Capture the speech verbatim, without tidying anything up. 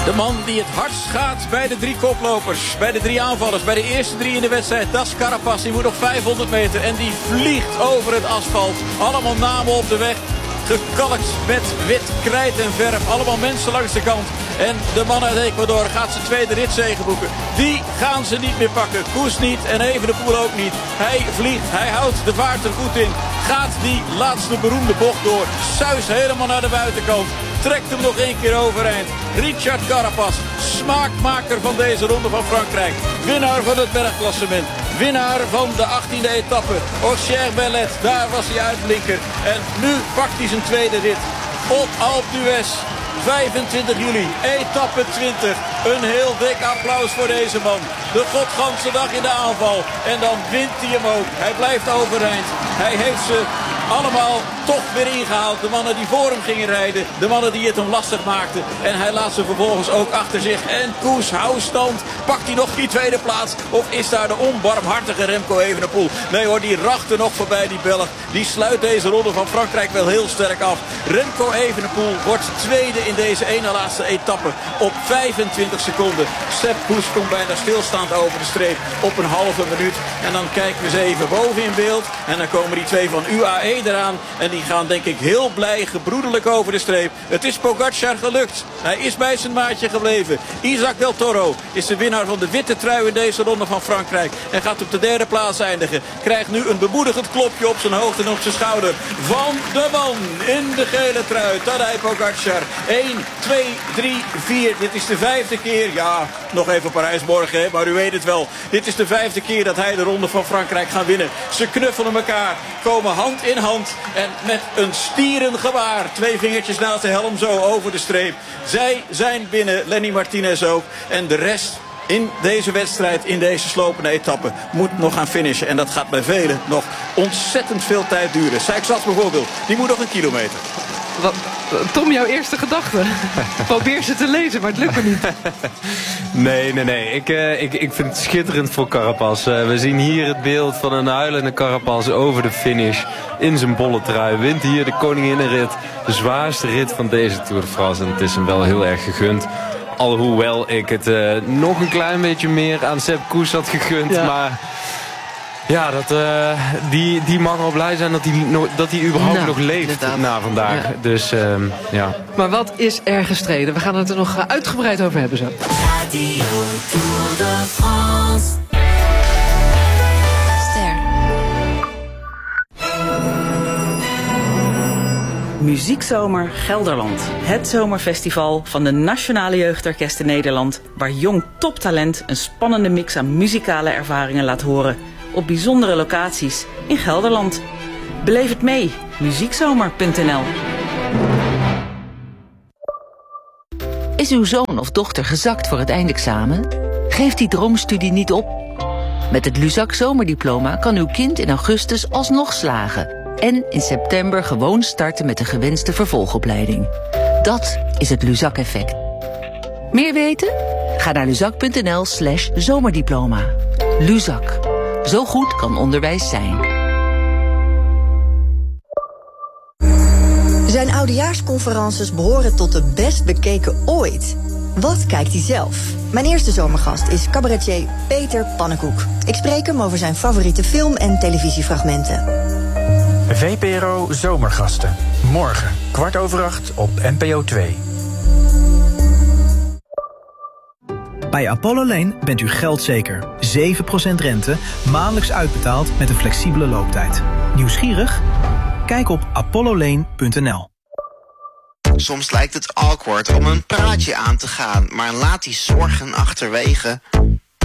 De man die het hardst gaat bij de drie koplopers, bij de drie aanvallers, bij de eerste drie in de wedstrijd. Dat is Carapaz, die moet nog vijfhonderd meter en die vliegt over het asfalt. Allemaal namen op de weg, gekalkt met wit krijt en verf. Allemaal mensen langs de kant. En de man uit Ecuador gaat zijn tweede ritzege boeken. Die gaan ze niet meer pakken. Koes niet en Evenepoel ook niet. Hij vliegt, hij houdt de vaart er goed in. Gaat die laatste beroemde bocht door. Suis helemaal naar de buitenkant. Trekt hem nog één keer overeind. Richard Carapaz, smaakmaker van deze ronde van Frankrijk. Winnaar van het bergklassement. Winnaar van de achttiende etappe. Auxerre Bellet, daar was hij uitblinker. En nu pakt hij zijn tweede rit. Op Alpe d'Huez. vijfentwintig juli, etappe twintig. Een heel dik applaus voor deze man. De godganse dag in de aanval. En dan wint hij hem ook. Hij blijft overeind. Hij heeft ze allemaal toch weer ingehaald. De mannen die voor hem gingen rijden. De mannen die het hem lastig maakten. En hij laat ze vervolgens ook achter zich. En Koes, hou stand. Pakt hij nog die tweede plaats? Of is daar de onbarmhartige Remco Evenepoel? Nee hoor, die racht er nog voorbij, die Belg. Die sluit deze ronde van Frankrijk wel heel sterk af. Remco Evenepoel wordt tweede in deze ene laatste etappe. Op vijfentwintig seconden. Sepp Koes komt bijna stilstaand over de streep. Op een halve minuut. En dan kijken we eens even boven in beeld. En dan komen die twee van U A E eraan. En die gaan denk ik heel blij, gebroederlijk over de streep. Het is Pogacar gelukt. Hij is bij zijn maatje gebleven. Isaac Del Toro is de winnaar van de witte trui in deze ronde van Frankrijk. En gaat op de derde plaats eindigen. Krijgt nu een bemoedigend klopje op zijn hoofd en op zijn schouder. Van de man in de gele trui. Tadej Pogacar. één, twee, drie, vier. Dit is de vijfde keer. Ja, nog even Parijs morgen, hè, maar u weet het wel. Dit is de vijfde keer dat hij de ronde van Frankrijk gaat winnen. Ze knuffelen elkaar. Komen hand in hand. En met een stierengebaar. Twee vingertjes naast de helm zo over de streep. Zij zijn binnen. Lenny Martinez ook. En de rest in deze wedstrijd, in deze slopende etappe, moet nog gaan finishen. En dat gaat bij velen nog ontzettend veel tijd duren. Sijksas bijvoorbeeld, die moet nog een kilometer. Wat, Tom, jouw eerste gedachte? Probeer ze te lezen, maar het lukt me niet. Nee, nee, nee. Ik, uh, ik, ik vind het schitterend voor Carapaz. Uh, we zien hier het beeld van een huilende Carapaz over de finish. In zijn bolle trui. Wint hier de koninginnenrit. De zwaarste rit van deze Tour de France. En het is hem wel heel erg gegund. Alhoewel ik het uh, nog een klein beetje meer aan Sepp Koes had gegund. Ja. Maar ja, dat, uh, die, die mag wel blij zijn dat hij, no, dat hij überhaupt nou, nog leeft inderdaad. Na vandaag. Ja. Dus uh, ja. Maar wat is er gestreden? We gaan het er nog uitgebreid over hebben zo. Radio Tour de France. Ster. Muziekzomer Gelderland. Het zomerfestival van de Nationale Jeugdorkesten Nederland, waar jong toptalent een spannende mix aan muzikale ervaringen laat horen. Op bijzondere locaties in Gelderland. Beleef het mee. muziekzomer punt n l. Is uw zoon of dochter gezakt voor het eindexamen? Geef die droomstudie niet op. Met het Luzak zomerdiploma kan uw kind in augustus alsnog slagen. En in september gewoon starten met de gewenste vervolgopleiding. Dat is het Luzak-effect. Meer weten? Ga naar luzak punt n l slash zomerdiploma. Luzak. Zo goed kan onderwijs zijn. Zijn oudejaarsconferences behoren tot de best bekeken ooit. Wat kijkt hij zelf? Mijn eerste zomergast is cabaretier Peter Pannenkoek. Ik spreek hem over zijn favoriete film- en televisiefragmenten. V P R O Zomergasten. Morgen, kwart over acht op N P O twee. Bij Apollo Lane bent u geldzeker. zeven procent rente, maandelijks uitbetaald met een flexibele looptijd. Nieuwsgierig? Kijk op apollo lane punt n l. Soms lijkt het awkward om een praatje aan te gaan, maar laat die zorgen achterwege.